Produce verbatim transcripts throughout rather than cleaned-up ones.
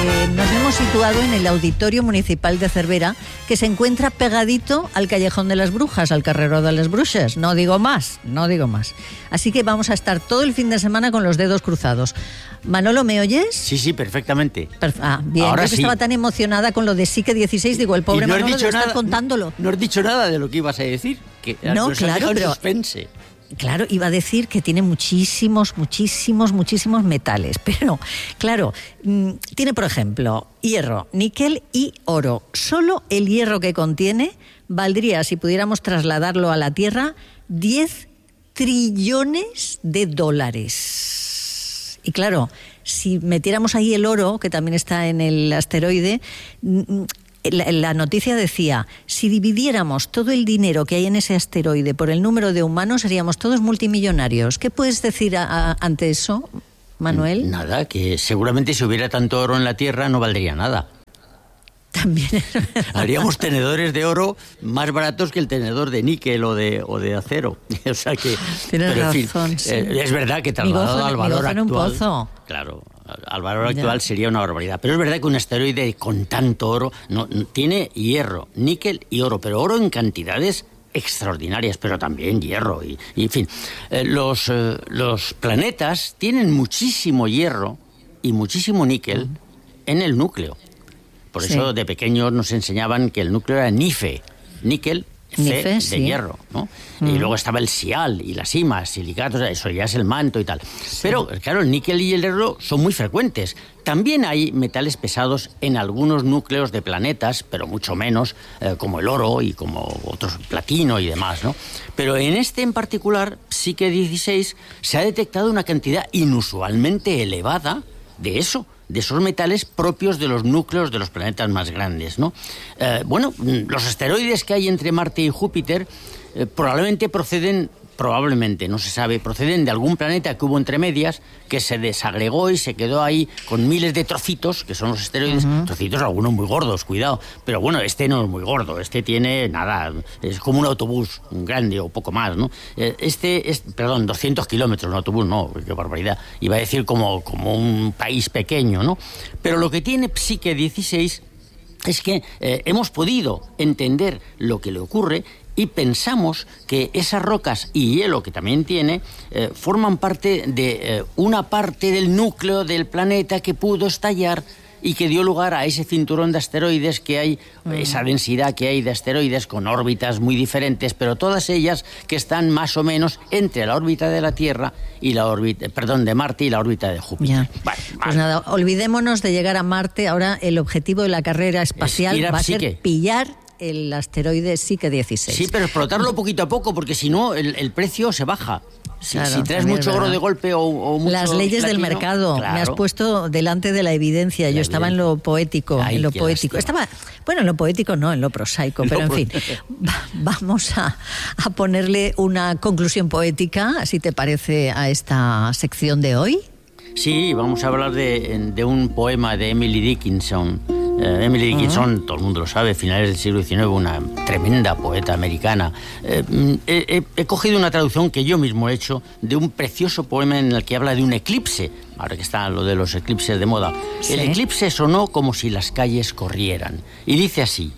eh, nos hemos situado en el Auditorio Municipal de Cervera, que se encuentra pegadito al Callejón de las Brujas, al Carreró de las Bruxes. No digo más, no digo más. Así que vamos a estar todo el fin de semana con los dedos cruzados. Manolo, ¿me oyes? Sí, sí, perfectamente. Perf- ah, bien, Ahora yo que sí. estaba tan emocionada con lo de Psique dieciséis, digo, el pobre Y no has Manolo dicho debe estar nada- contándolo. No has dicho nada de lo que ibas a decir. Que No, nos has claro, dejado en pero- suspense. Claro, iba a decir que tiene muchísimos, muchísimos, muchísimos metales, pero claro, mmm, tiene por ejemplo hierro, níquel y oro. Solo el hierro que contiene valdría, si pudiéramos trasladarlo a la Tierra, diez trillones de dólares. Y claro, si metiéramos ahí el oro, que también está en el asteroide, mmm, La, la noticia decía, si dividiéramos todo el dinero que hay en ese asteroide por el número de humanos, seríamos todos multimillonarios. ¿Qué puedes decir a, a, ante eso, Manuel? Nada, que seguramente si hubiera tanto oro en la Tierra no valdría nada. También. Haríamos tenedores de oro más baratos que el tenedor de níquel o de, o de acero. O sea que... Tienes pero, en fin, razón, sí. eh, es verdad que Mi trasladado gozo- al mi valor gozo en un actual... pozo. Claro, al valor Ya. actual sería una barbaridad. Pero es verdad que un asteroide con tanto oro no, no- tiene hierro, níquel y oro, pero oro en cantidades extraordinarias, pero también hierro. Y, y en fin, eh, los, eh, los planetas tienen muchísimo hierro y muchísimo níquel en el núcleo. Por Sí. eso de pequeños nos enseñaban que el núcleo era Nife, níquel, Fe Nife, de sí. hierro, ¿no? Mm. Y luego estaba el sial y las imas, silicatos, eso ya es el manto y tal. Pero, claro, el níquel y el hierro son muy frecuentes. También hay metales pesados en algunos núcleos de planetas, pero mucho menos, eh, como el oro y como otros, platino y demás, ¿no? Pero en este en particular, Psique dieciséis, se ha detectado una cantidad inusualmente elevada de eso, de esos metales propios de los núcleos de los planetas más grandes, ¿no? Eh, bueno, los asteroides que hay entre Marte y Júpiter eh, probablemente proceden, probablemente, no se sabe, proceden de algún planeta que hubo entre medias, que se desagregó y se quedó ahí con miles de trocitos, que son los asteroides, uh-huh. trocitos algunos muy gordos, cuidado, pero bueno, este no es muy gordo, este tiene nada, es como un autobús, un grande o poco más, ¿no? Eh, este es, perdón, doscientos kilómetros, un autobús, no, qué barbaridad, iba a decir como, como un país pequeño, ¿no? Pero lo que tiene Psique dieciséis es que eh, hemos podido entender lo que le ocurre y pensamos que esas rocas y hielo que también tiene eh, forman parte de eh, una parte del núcleo del planeta que pudo estallar y que dio lugar a ese cinturón de asteroides que hay, mm. esa densidad que hay de asteroides con órbitas muy diferentes, pero todas ellas que están más o menos entre la órbita de la Tierra y la órbita, perdón, de Marte y la órbita de Júpiter. Vale, pues vale. Nada, olvidémonos de llegar a Marte. Ahora el objetivo de la carrera espacial va a ser pillar el asteroide Psique dieciséis. Sí, pero explotarlo poquito a poco, porque si no, el, el precio se baja. Si, claro, si traes mucho oro de golpe o, o mucho las leyes platino, del mercado, claro. Me has puesto delante de la evidencia. La Yo estaba evidencia. en lo poético, Ay, en lo poético. Estaba, bueno, en lo poético no, en lo prosaico, pero no, en fin, va, vamos a, a ponerle una conclusión poética, si te parece, a esta sección de hoy. Sí, vamos a hablar de, de un poema de Emily Dickinson. Uh, Emily Dickinson, uh-huh. todo el mundo lo sabe, finales del siglo diecinueve, una tremenda poeta americana. Eh, he, he, he cogido una traducción que yo mismo he hecho de un precioso poema en el que habla de un eclipse, ahora que está lo de los eclipses de moda. ¿Sí? El eclipse sonó como si las calles corrieran. Y dice así: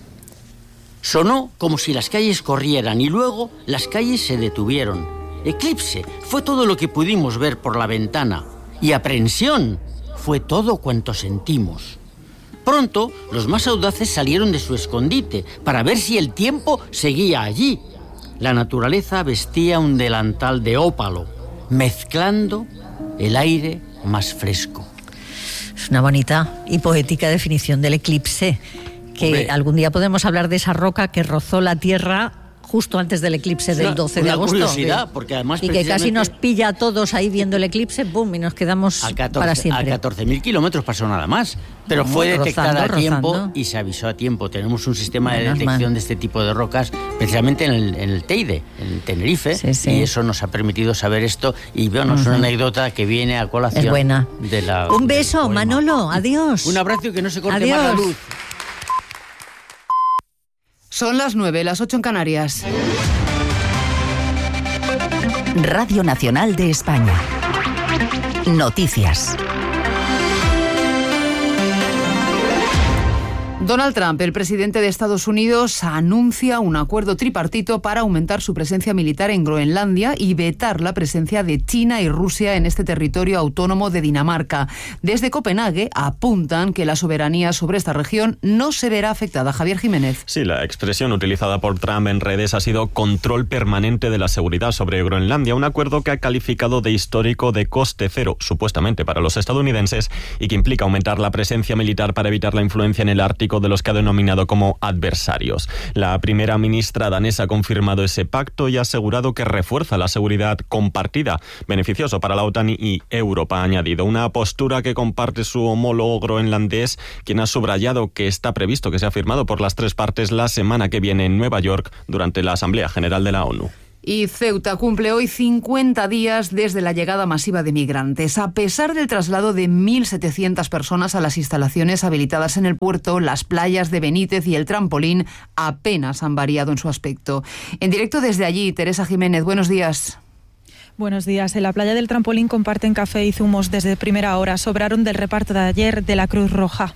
sonó como si las calles corrieran y luego las calles se detuvieron. Eclipse fue todo lo que pudimos ver por la ventana y aprensión fue todo cuanto sentimos. Pronto, los más audaces salieron de su escondite para ver si el tiempo seguía allí. La naturaleza vestía un delantal de ópalo, mezclando el aire más fresco. Es una bonita y poética definición del eclipse, que Hombre. algún día podemos hablar de esa roca que rozó la Tierra justo antes del eclipse del doce de agosto. Curiosidad, que, porque además y que casi nos pilla a todos ahí viendo el eclipse, ¡pum!, y nos quedamos a catorce, para siempre. A catorce mil kilómetros pasó nada más, pero no, fue detectada rozando, a tiempo rozando. Y se avisó a tiempo. Tenemos un sistema Menos de detección mal. de este tipo de rocas, precisamente en el, en el Teide, en Tenerife, sí, sí. y eso nos ha permitido saber esto. Y bueno, uh-huh. es una anécdota que viene a colación. Es buena. De la, un beso, Manolo, adiós. Un abrazo y que no se corte adiós. más la luz. Son las nueve, las ocho en Canarias. Radio Nacional de España. Noticias. Donald Trump, el presidente de Estados Unidos, anuncia un acuerdo tripartito para aumentar su presencia militar en Groenlandia y vetar la presencia de China y Rusia en este territorio autónomo de Dinamarca. Desde Copenhague apuntan que la soberanía sobre esta región no se verá afectada. Javier Jiménez. Sí, la expresión utilizada por Trump en redes ha sido control permanente de la seguridad sobre Groenlandia, un acuerdo que ha calificado de histórico de coste cero, supuestamente para los estadounidenses, y que implica aumentar la presencia militar para evitar la influencia en el Ártico de los que ha denominado como adversarios. La primera ministra danesa ha confirmado ese pacto y ha asegurado que refuerza la seguridad compartida, beneficioso para la OTAN y Europa, ha añadido. Una postura que comparte su homólogo groenlandés, quien ha subrayado que está previsto que sea firmado por las tres partes la semana que viene en Nueva York durante la Asamblea General de la ONU. Y Ceuta cumple hoy cincuenta días desde la llegada masiva de migrantes. A pesar del traslado de mil setecientas personas a las instalaciones habilitadas en el puerto, las playas de Benítez y el Trampolín apenas han variado en su aspecto. En directo desde allí, Teresa Jiménez, buenos días. Buenos días. En la playa del Trampolín comparten café y zumos desde primera hora. Sobraron del reparto de ayer de la Cruz Roja.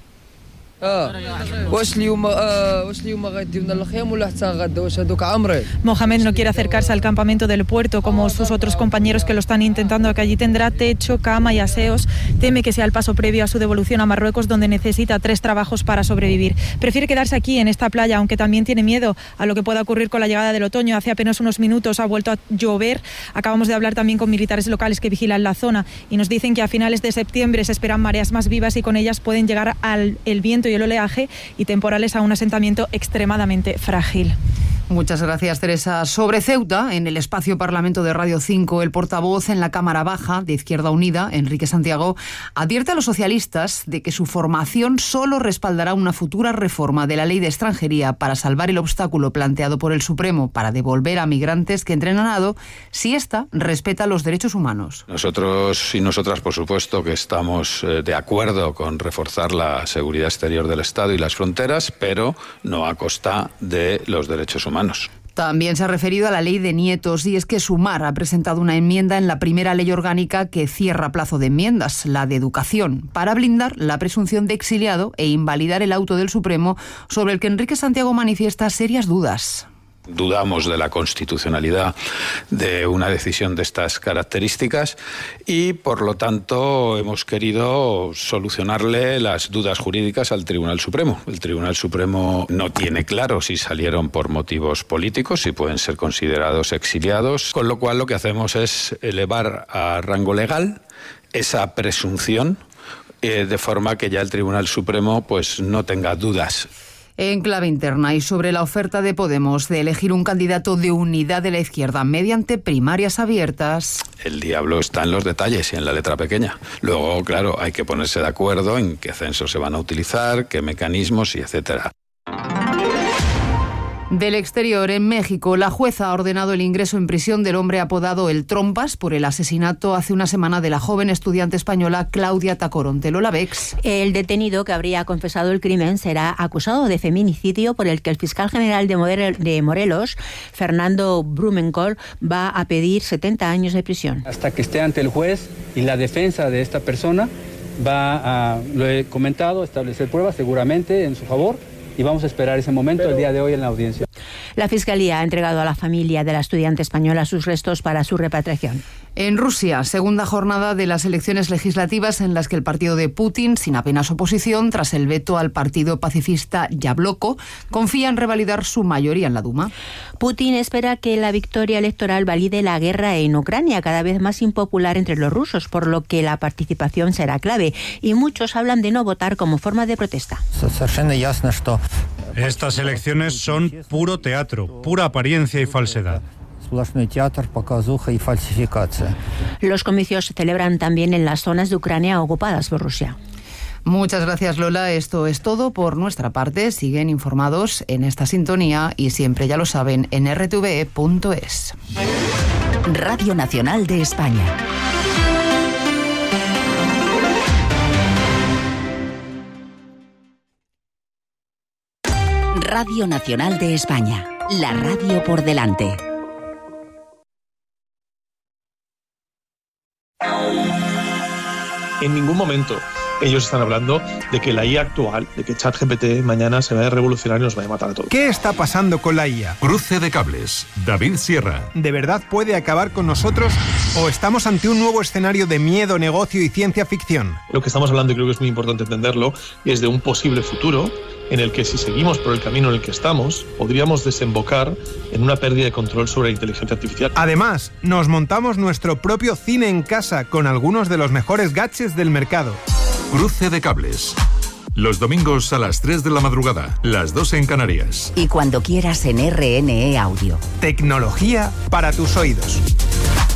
Mohamed no quiere acercarse al campamento del puerto como sus otros compañeros que lo están intentando, que allí tendrá techo, cama y aseos. Teme que sea el paso previo a su devolución a Marruecos, donde necesita tres trabajos para sobrevivir. Prefiere quedarse aquí en esta playa, aunque también tiene miedo a lo que pueda ocurrir con la llegada del otoño. Hace apenas unos minutos ha vuelto a llover. Acabamos de hablar también con militares locales que vigilan la zona y nos dicen que a finales de septiembre se esperan mareas más vivas y con ellas pueden llegar al el viento y el oleaje y temporales a un asentamiento extremadamente frágil. Muchas gracias, Teresa. Sobre Ceuta, en el espacio Parlamento de Radio cinco, el portavoz en la Cámara Baja de Izquierda Unida, Enrique Santiago, advierte a los socialistas de que su formación solo respaldará una futura reforma de la ley de extranjería para salvar el obstáculo planteado por el Supremo para devolver a migrantes que entren a nado si ésta respeta los derechos humanos. Nosotros y nosotras, por supuesto, que estamos de acuerdo con reforzar la seguridad exterior del Estado y las fronteras, pero no a costa de los derechos humanos. También se ha referido a la ley de nietos y es que Sumar ha presentado una enmienda en la primera ley orgánica que cierra plazo de enmiendas, la de educación, para blindar la presunción de exiliado e invalidar el auto del Supremo sobre el que Enrique Santiago manifiesta serias dudas. Dudamos de la constitucionalidad de una decisión de estas características y, por lo tanto, hemos querido solucionarle las dudas jurídicas al Tribunal Supremo. El Tribunal Supremo no tiene claro si salieron por motivos políticos, si pueden ser considerados exiliados, con lo cual lo que hacemos es elevar a rango legal esa presunción eh, de forma que ya el Tribunal Supremo pues no tenga dudas. En clave interna y sobre la oferta de Podemos de elegir un candidato de unidad de la izquierda mediante primarias abiertas. El diablo está en los detalles y en la letra pequeña. Luego, claro, hay que ponerse de acuerdo en qué censos se van a utilizar, qué mecanismos y etcétera. Del exterior, en México, la jueza ha ordenado el ingreso en prisión del hombre apodado El Trompas por el asesinato hace una semana de la joven estudiante española Claudia Tacoronte. Lola Bex. El detenido, que habría confesado el crimen, será acusado de feminicidio por el que el fiscal general de Morelos, Fernando Blumenkohl, va a pedir setenta años de prisión. Hasta que esté ante el juez y la defensa de esta persona va a, lo he comentado, establecer pruebas seguramente en su favor. Y vamos a esperar ese momento el día de hoy en la audiencia. La Fiscalía ha entregado a la familia de la estudiante española sus restos para su repatriación. En Rusia, segunda jornada de las elecciones legislativas en las que el partido de Putin, sin apenas oposición, tras el veto al partido pacifista Yabloko, confía en revalidar su mayoría en la Duma. Putin espera que la victoria electoral valide la guerra en Ucrania, cada vez más impopular entre los rusos, por lo que la participación será clave. Y muchos hablan de no votar como forma de protesta. Estas elecciones son puro teatro, pura apariencia y falsedad. Los comicios se celebran también en las zonas de Ucrania ocupadas por Rusia. Muchas gracias, Lola. Esto es todo por nuestra parte. Siguen informados en esta sintonía y siempre, ya lo saben, en r t v e punto es. Radio Nacional de España. Radio Nacional de España. La radio por delante. En ningún momento Ellos están hablando de que la I A actual, de que ChatGPT mañana se va a revolucionar y nos va a matar a todos. ¿Qué está pasando con la I A? Cruce de cables. David Sierra. ¿De verdad puede acabar con nosotros o estamos ante un nuevo escenario de miedo, negocio y ciencia ficción? Lo que estamos hablando, y creo que es muy importante entenderlo, es de un posible futuro en el que, si seguimos por el camino en el que estamos, podríamos desembocar en una pérdida de control sobre la inteligencia artificial. Además, nos montamos nuestro propio cine en casa con algunos de los mejores gadgets del mercado. Cruce de cables. Los domingos a las tres de la madrugada, las dos en Canarias. Y cuando quieras en R N E Audio. Tecnología para tus oídos.